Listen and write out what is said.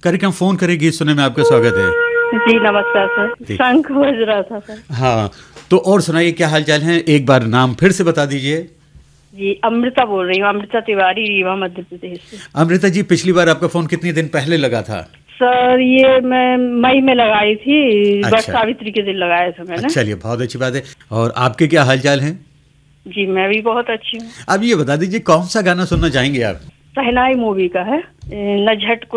कार्यक्रम फोन करे गीत सुनने में आपका स्वागत है। जी नमस्कार सर, शंख बज रहा था सर। हाँ, तो और सुनाइए, क्या हाल चाल है? एक बार नाम फिर से बता दीजिए। जी अमृता बोल रही हूँ, अमृता तिवारी, रीवा मध्य प्रदेश से। अमृता जी, पिछली बार आपका फोन कितने दिन पहले लगा था? सर ये मैं मई में लगाई थी, अच्छा। वट सावित्री के दिन लगाया था मैंने। चलिए, बहुत अच्छी बात है। और आपके क्या हाल चाल हैं? जी मैं भी बहुत अच्छी हूँ। अब ये बता दीजिए, कौन सा गाना सुनना चाहेंगे आप? शहनाई मूवी का है, न झट